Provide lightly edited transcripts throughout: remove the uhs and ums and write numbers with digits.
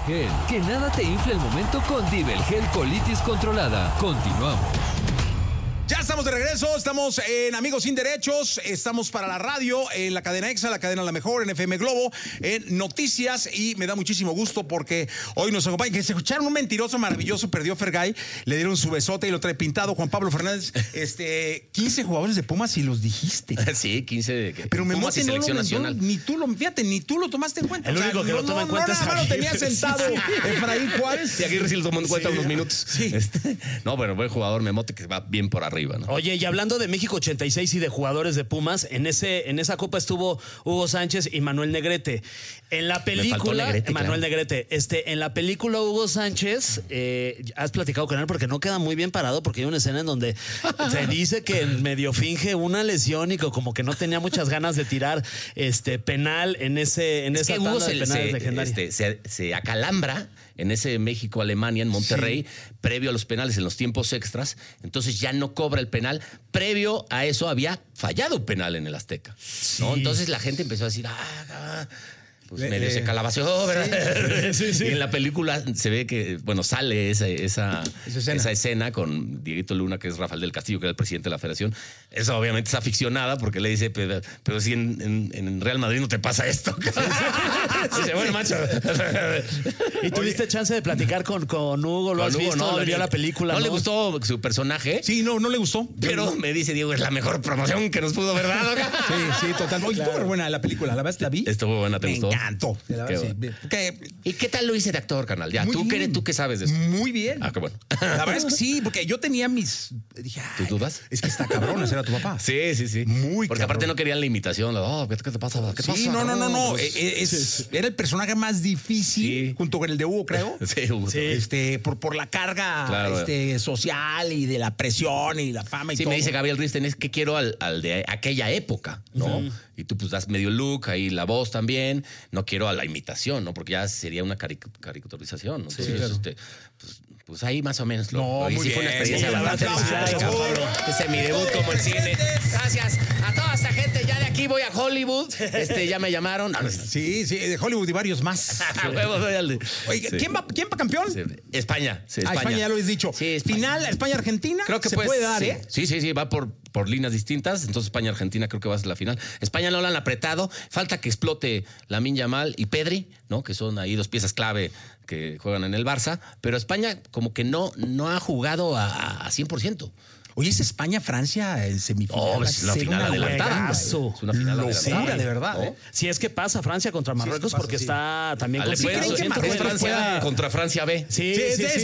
Gel. Que nada te infle el momento con Divel Gel Colitis Controlada. Continuamos. Ya estamos de regreso, estamos en Amigos Sin Derechos, estamos para la radio, en la cadena EXA, la cadena La Mejor, en FM Globo, en Noticias, y me da muchísimo gusto porque hoy nos acompaña, que se escucharon un mentiroso maravilloso, perdió Fergay, le dieron su besote y lo trae pintado Juan Pablo Fernández, 15 jugadores de Pumas y los dijiste. Sí, 15 pero me Pumas y selección nacional. Ni tú lo tomaste en cuenta. El único que lo toma en cuenta es Aguirre. Lo tenía sentado Efraín Juárez. Sí, Aguirre sí lo tomó en cuenta unos minutos. Sí. No, pero buen jugador Memote que va bien por arriba, ¿no? Oye, y hablando de México 86 y de jugadores de Pumas, en esa copa estuvo Hugo Sánchez y Manuel Negrete. En la película, Negrete, Manuel claro. Negrete, en la película Hugo Sánchez, has platicado con él porque no queda muy bien parado, porque hay una escena en donde se dice que medio finge una lesión y que como que no tenía muchas ganas de tirar penal en esa Hugo tanda de penales legendaria. se acalambra en ese México-Alemania, en Monterrey, previo a los penales, en los tiempos extras. Entonces ya no cobra el penal. Previo a eso había fallado un penal en el Azteca, ¿no? Entonces la gente empezó a decir, pues medio se calabaceó, ¿verdad? Sí. Y en la película se ve que, bueno, sale esa escena con Dieguito Luna, que es Rafael del Castillo, que era el presidente de la federación. Eso obviamente es aficionada porque le dice, pero si en Real Madrid no te pasa esto. Dice, bueno, macho. ¿Y tuviste chance de platicar con Hugo? ¿Lo has visto? No, ¿Le vio la película? ¿No le gustó su personaje? Sí, no le gustó. Pero me dice Diego, es la mejor promoción que nos pudo haber dado. Sí, total. Oye, estuvo buena la película, la verdad la vi. Estuvo buena, ¿te gustó? Me encantó. La verdad, ¿Y qué tal lo hice de actor, carnal? Ya, ¿tú qué sabes de eso? Muy bien. Ah, qué bueno. La verdad es que sí, porque yo tenía dije, ¿Tus dudas? Es que está cabrón hacer a tu papá. Sí. Muy Porque aparte no querían la imitación. ¿Qué te pasa? ¿Qué pasa? Sí, no. Era el personaje más difícil, junto con el de Hugo, creo. Sí, Hugo. Sí. Por la carga social y de la presión y la fama y todo. Sí, me dice Gabriel Risten, es que quiero al de aquella época, ¿no? Y tú pues das medio look, ahí la voz también. No quiero a la imitación, ¿no? Porque ya sería una caricaturización, ¿no? Entonces, claro. pues ahí más o menos muy hice. Fue una bien. experiencia bastante padre, Pablo. Ese es mi debut como el cine. Gracias a toda esta gente. Ya de aquí voy a Hollywood. Ya me llamaron. Sí, de Hollywood y varios más. Oye, Sí. ¿quién va España? Sí, España. España ya lo has dicho. Sí, España. Final, España-Argentina. Creo que se puede dar, sí. ¿eh? Sí, va por líneas distintas. Entonces España-Argentina creo que va a ser la final. España no la han apretado. Falta que explote Lamine Yamal y Pedri, ¿no? Que son ahí dos piezas clave que juegan en el Barça. Pero España como que no ha jugado a 100%. Oye, ¿es España-Francia en semifinal? Es una final adelantada. Es una final adelantada. De verdad, ¿eh? Si es que pasa Francia contra Marruecos, porque está también Le puede complicado. dar es Francia contra Francia B. Sí,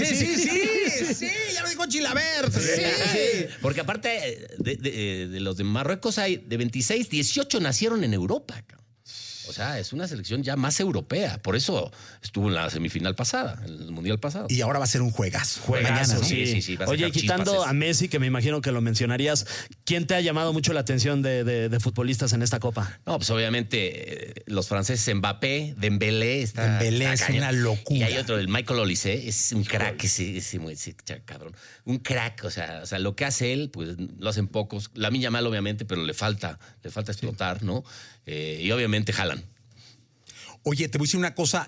ya lo dijo Chilabert. Sí. Porque aparte de los de Marruecos hay de 26, 18 nacieron en Europa. O sea, es una selección ya más europea. Por eso estuvo en la semifinal pasada, en el Mundial pasado. Y ahora va a ser un juegazo. Mañana, ¿no? Sí. Va a Oye, sacar quitando chispas a Messi, que me imagino que lo mencionarías, ¿quién te ha llamado mucho la atención de futbolistas en esta Copa? No, pues obviamente los franceses, Mbappé, Dembélé está es cañón. una locura. Y hay otro, el Michael Olise, es un crack ese cabrón. Un crack, o sea, lo que hace él, pues lo hacen pocos. Lamine Yamal, obviamente, pero le falta explotar, ¿no? Y obviamente Haaland. Oye, te voy a decir una cosa.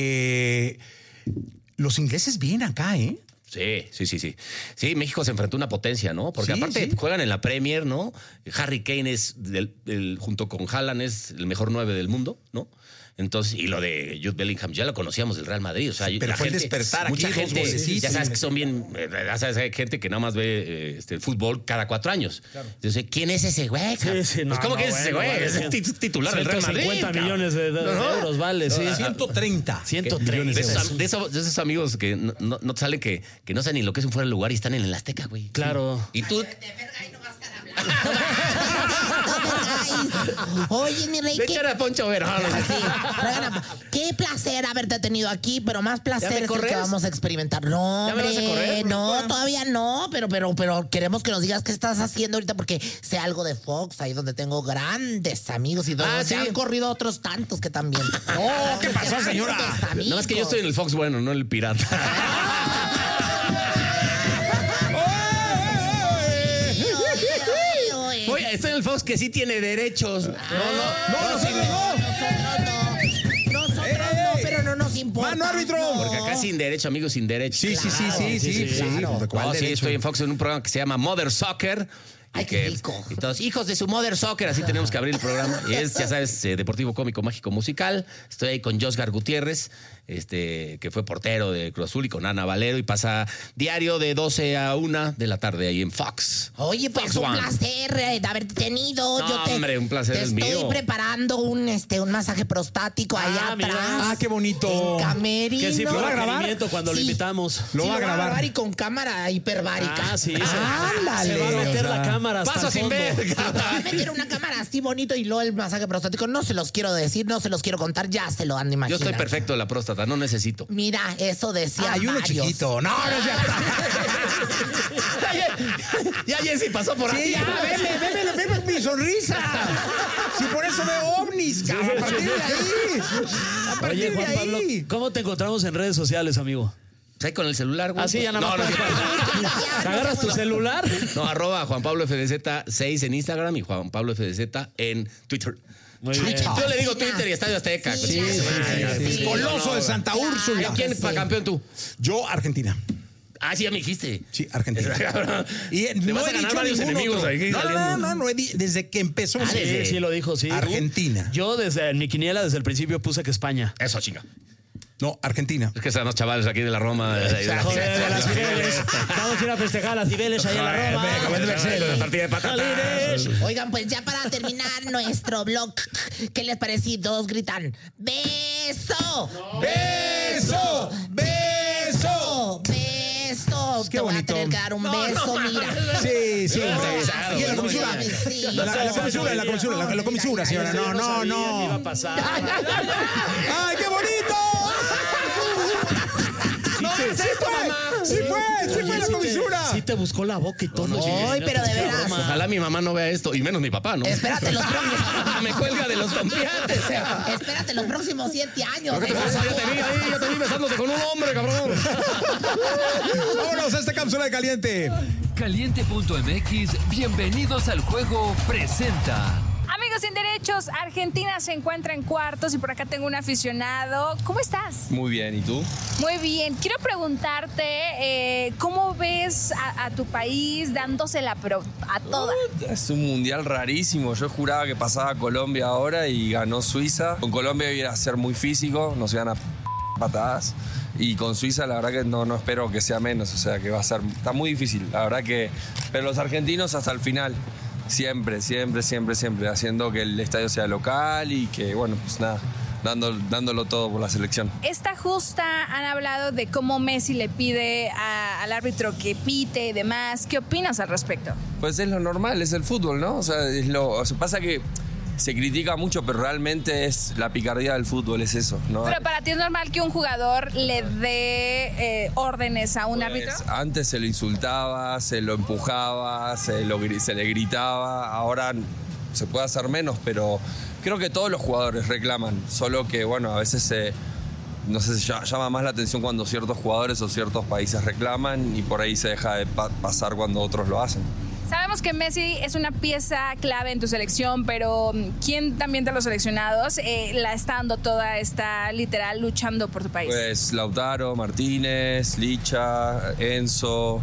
Los ingleses vienen acá, ¿eh? Sí. Sí, México se enfrentó a una potencia, ¿no? Porque aparte juegan en la Premier, ¿no? Harry Kane es, junto con Haaland, es el mejor 9 del mundo, ¿no? Entonces, y lo de Jude Bellingham ya lo conocíamos del Real Madrid. O sea, pero fue el despertar aquí. Mucha gente, golecitos, ya sabes que son bien, ya sabes, hay gente que nada más ve el fútbol cada 4 años. Claro. Entonces, ¿quién es ese güey? ¿Cómo que es ese güey? Es el titular del Real Madrid. 50 millones de euros, vale, sí. 130 millones de esos amigos que no te salen que no saben ni lo que es un fuera de lugar y están en el Azteca, güey. Claro. Y tú... Oye, mi rey, Echar a Poncho Verón. qué placer haberte tenido aquí, pero más placer es el corres? que vamos a experimentar. No, ¿Ya me vas a hombre, correr? no, todavía no, pero queremos que nos digas qué estás haciendo ahorita, porque sé algo de Fox, ahí donde tengo grandes amigos y donde se han corrido otros tantos que también. No, ¿qué pasó, señora? No, es que yo estoy en el Fox bueno, no el pirata. Oye, estoy en el Fox que sí tiene derechos. Nosotros no, pero no nos importa. mano, árbitro. Porque acá sin derecho, amigos, sin derecho. Sí. claro. ¿De cuál No, sí, derecho? estoy en Fox en un programa que se llama Mother Soccer. Ay, qué rico. Y todos, hijos de su Mother Soccer, así tenemos que abrir el programa. Y es, ya sabes, deportivo cómico, mágico, musical. Estoy ahí con Josgar Gutiérrez, que fue portero de Cruz Azul, y con Ana Valero, y pasa diario de 12 a 1 de la tarde ahí en Fox. Oye, pues Fox un One. placer de haberte tenido. No, hombre, un placer te es estoy mío. preparando un masaje prostático allá mira. atrás. Ah, qué bonito. En camerino. Que sí ¿Lo fue va a grabar? requerimiento cuando lo Sí. invitamos. Lo va a grabar. y con cámara hiperbárica. Ah, sí. Ándale. Se va a meter o sea, la cámara hasta paso el sin fondo. ver. Va a meter una cámara así bonito y luego el masaje prostático. No se los quiero decir, no se los quiero contar, ya se lo han de Yo imaginar. estoy perfecto de la próstata, no necesito. Mira, eso decía Ah, y uno varios. chiquito. No es cierto. Ya Jessy pasó por Sí, ahí. ya, veme mi sonrisa. Si por eso veo ovnis, cabrón, a partir de ahí. A partir Oye, de Juan Pablo, ahí. ¿cómo te encontramos en redes sociales, amigo? Ahí con el celular, güey. Ah, sí, ya nada más. No, ¿Te agarras tu celular? no, arroba Juan Pablo FDZ6 en Instagram y Juan Pablo FDZ en Twitter. Muy bien. Yo le digo Twitter y Estadio Azteca. Sí, El Coloso de Santa Úrsula. ¿Quién fue campeón tú? Yo, Argentina. Ah, sí, ya me dijiste. Sí, Argentina. Y no vas he a ganar dicho varios ningún enemigos otro. ahí. No, desde que empezó. Sí, lo dijo, sí. Argentina. Yo en mi quiniela desde el principio puse que España. Eso, chinga. No, Argentina. Es que están los chavales aquí de la Roma. Joder, de las Cibeles. Vamos a ir a festejar a las Cibeles ahí en la Roma. La partida de patatas. Oigan, pues ya para terminar nuestro blog, ¿qué les parece? Todos gritan ¡beso! ¡Beso! ¡Beso! ¡Beso! Qué Te voy a bonito. tener que dar un beso, mira. Sí. Sí, Aquí en la comisura. sí. La comisura, señora. Yo sabía que iba a No. pasar. ¡Ay, qué bonito! Sí fue la comisura. Sí te buscó la boca y todo. Ay, pero de veras. Ojalá mi mamá no vea esto, y menos mi papá, ¿no? Espérate los próximos. Me cuelga de los tompiates. Espérate los próximos 7 años. ¿Qué te pasa? Ya te vi besándote con un hombre, cabrón. Vámonos a esta cápsula de caliente. Caliente.mx, bienvenidos al juego, presenta. Amigos sin derechos, Argentina se encuentra en cuartos y por acá tengo un aficionado. ¿Cómo estás? Muy bien, ¿y tú? Muy bien. Quiero preguntarte, ¿cómo ves a tu país dándosela pero a toda? Es un mundial rarísimo. Yo juraba que pasaba Colombia ahora y ganó Suiza. Con Colombia iba a ser muy físico, nos iban a patadas. Y con Suiza la verdad que no espero que sea menos, o sea que va a ser, está muy difícil, la verdad que, pero los argentinos hasta el final, siempre, haciendo que el estadio sea local y que, bueno, pues nada, dándolo todo por la selección. Esta justa han hablado de cómo Messi le pide al árbitro que pite y demás. ¿Qué opinas al respecto? Pues es lo normal, es el fútbol, ¿no? O sea, pasa que se critica mucho, pero realmente es la picardía del fútbol, es eso, ¿no? Pero para ti es normal que un jugador le dé órdenes a un árbitro. Antes se lo insultaba, se lo empujaba, se le gritaba, ahora se puede hacer menos, pero creo que todos los jugadores reclaman, solo que, bueno, a veces no sé, se llama más la atención cuando ciertos jugadores o ciertos países reclaman y por ahí se deja de pasar cuando otros lo hacen. Sabemos que Messi es una pieza clave en tu selección, pero ¿quién también de los seleccionados la está dando toda, está literal luchando por tu país? Pues Lautaro, Martínez, Licha, Enzo,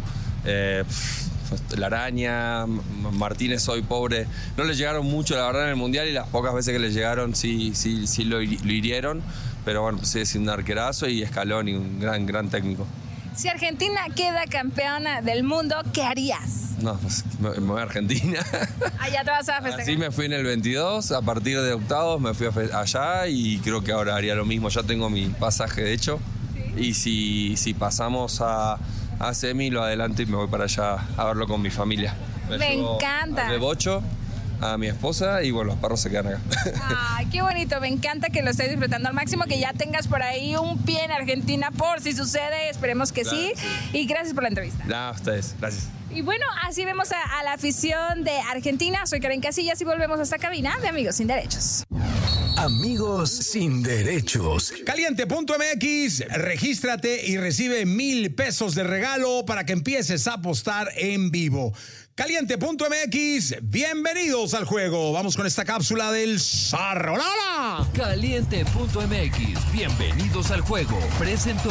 La Araña, Martínez hoy pobre. No le llegaron mucho, la verdad, en el Mundial y las pocas veces que le llegaron sí lo hirieron. Pero bueno, pues sigue siendo un arquerazo y Scaloni, un gran técnico. Si Argentina queda campeona del mundo, ¿qué harías? No, pues me voy a Argentina. Allá te vas a festejar. Así me fui en el 22, a partir de octavos me fui allá y creo que ahora haría lo mismo. Ya tengo mi pasaje, de hecho. ¿Sí? Y si pasamos a semi, lo adelanto y me voy para allá a verlo con mi familia. Me encanta. A Bebocho, a mi esposa y bueno, los perros se quedan acá. Ay, qué bonito, me encanta que lo estés disfrutando al máximo, que ya tengas por ahí un pie en Argentina por si sucede, esperemos que Claro, sí. Y gracias por la entrevista. Nada, ustedes, gracias. Y bueno, así vemos a la afición de Argentina. Soy Karen Casillas y volvemos a esta cabina de Amigos Sin Derechos. Amigos sin derechos. Caliente.mx, regístrate y recibe $1,000 de regalo para que empieces a apostar en vivo. Caliente.mx, bienvenidos al juego. Vamos con esta cápsula del Zarro. ¡Hola! Caliente.mx, bienvenidos al juego. Presentó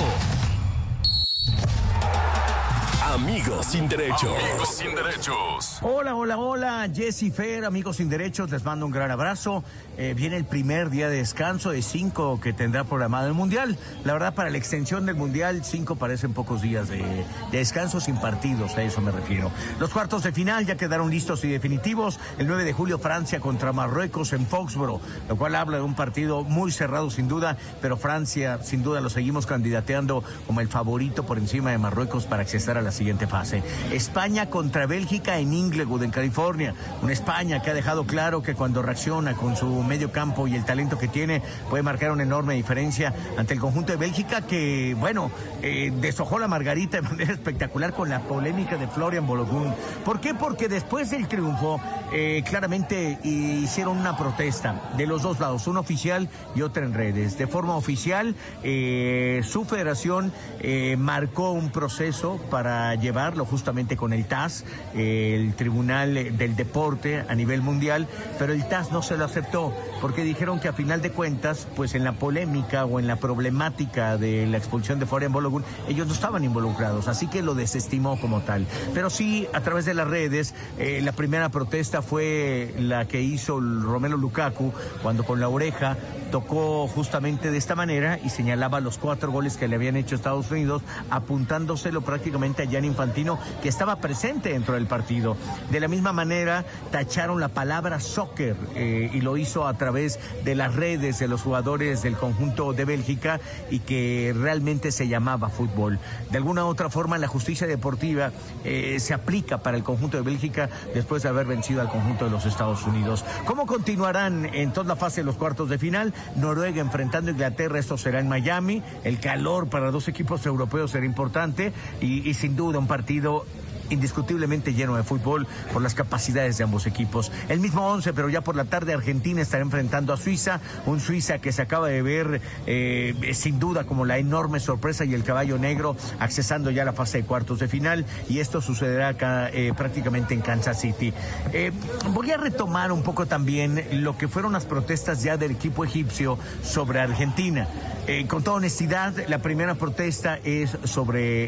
Amigos sin derechos. Amigos sin derechos. Hola, Jessy Fer, amigos sin derechos, les mando un gran abrazo. Viene el primer día de descanso de 5 que tendrá programado el Mundial. La verdad, para la extensión del Mundial, 5 parecen pocos días de descanso sin partidos, a eso me refiero. Los cuartos de final ya quedaron listos y definitivos. El 9 de julio, Francia contra Marruecos en Foxboro, lo cual habla de un partido muy cerrado sin duda, pero Francia, sin duda, lo seguimos candidateando como el favorito por encima de Marruecos para acceder a la siguiente fase. España contra Bélgica en Inglewood, en California. Una España que ha dejado claro que cuando reacciona con su medio campo y el talento que tiene, puede marcar una enorme diferencia ante el conjunto de Bélgica que, bueno, deshojó la margarita de manera espectacular con la polémica de Florian Balogun. ¿Por qué? Porque después del triunfo, claramente hicieron una protesta de los dos lados, una oficial y otra en redes. De forma oficial, su federación marcó un proceso para llevarlo justamente con el TAS, el Tribunal del Deporte a nivel mundial, pero el TAS no se lo aceptó porque dijeron que a final de cuentas, pues en la polémica o en la problemática de la expulsión de Florian Balogun, ellos no estaban involucrados, así que lo desestimó como tal. Pero sí, a través de las redes, la primera protesta fue la que hizo Romelu Lukaku cuando con la oreja tocó justamente de esta manera y señalaba los 4 goles que le habían hecho Estados Unidos, apuntándoselo prácticamente a Gianni Infantino, que estaba presente dentro del partido. De la misma manera, tacharon la palabra soccer y lo hizo a través de las redes de los jugadores del conjunto de Bélgica y que realmente se llamaba fútbol. De alguna u otra forma, la justicia deportiva se aplica para el conjunto de Bélgica después de haber vencido al conjunto de los Estados Unidos. ¿Cómo continuarán en toda la fase de los cuartos de final? Noruega enfrentando a Inglaterra, esto será en Miami. El calor para 2 equipos europeos será importante y sin duda un partido indiscutiblemente lleno de fútbol por las capacidades de ambos equipos. El mismo 11, pero ya por la tarde Argentina estará enfrentando a Suiza, un Suiza que se acaba de ver sin duda como la enorme sorpresa y el caballo negro accesando ya a la fase de cuartos de final, y esto sucederá acá prácticamente en Kansas City. Voy a retomar un poco también lo que fueron las protestas ya del equipo egipcio sobre Argentina. Con toda honestidad, la primera protesta es sobre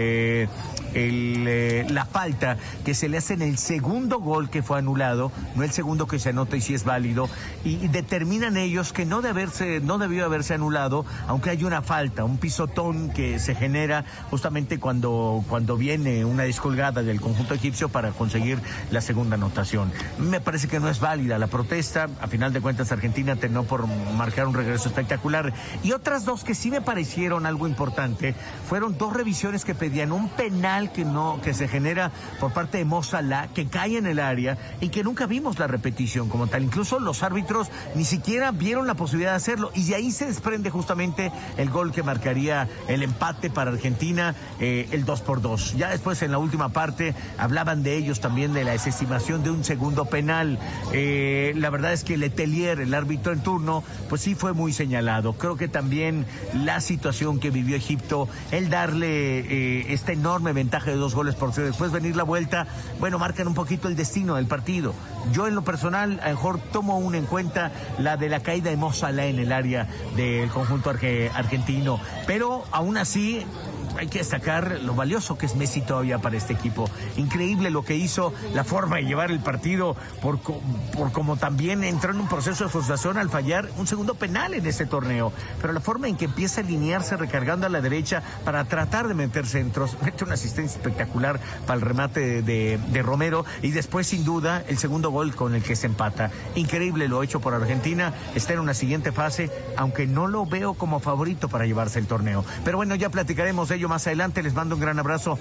la falta que se le hace en el segundo gol que fue anulado, no el segundo que se anota y sí es válido, y determinan ellos que no debió haberse anulado, aunque hay una falta, un pisotón que se genera justamente cuando viene una descolgada del conjunto egipcio para conseguir la segunda anotación. Me parece que no es válida la protesta. A final de cuentas, Argentina terminó por marcar un regreso espectacular. Y otras 2 que sí me parecieron algo importante fueron 2 revisiones que pedían un penal que se genera por parte de Mo Salah, que cae en el área y que nunca vimos la repetición como tal. Incluso los árbitros ni siquiera vieron la posibilidad de hacerlo, y de ahí se desprende justamente el gol que marcaría el empate para Argentina, el 2-2. Ya después, en la última parte, hablaban de ellos también de la desestimación de un segundo penal. La verdad es que Letelier, el árbitro en turno, pues sí fue muy señalado. Creo que también la situación que vivió Egipto, el darle esta enorme ventaja de 2 goles por 0, después venir la vuelta, bueno, marcan un poquito el destino del partido. Yo en lo personal, a lo mejor tomo una en cuenta la de la caída de Mo Salah en el área del conjunto argentino, pero aún así hay que destacar lo valioso que es Messi todavía para este equipo. Increíble lo que hizo, la forma de llevar el partido, por como también entró en un proceso de frustración al fallar un segundo penal en este torneo. Pero la forma en que empieza a alinearse recargando a la derecha para tratar de meter centros, mete una asistencia espectacular para el remate de Romero, y después sin duda el segundo gol con el que se empata. Increíble lo hecho por Argentina, está en una siguiente fase, aunque no lo veo como favorito para llevarse el torneo. Pero bueno, ya platicaremos de ello más adelante. Les mando un gran abrazo.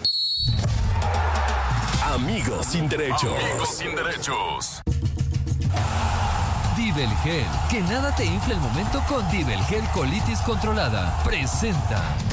Amigos sin derechos. Amigos sin derechos. Divelgel, que nada te infle el momento con Divelgel Colitis Controlada. Presenta.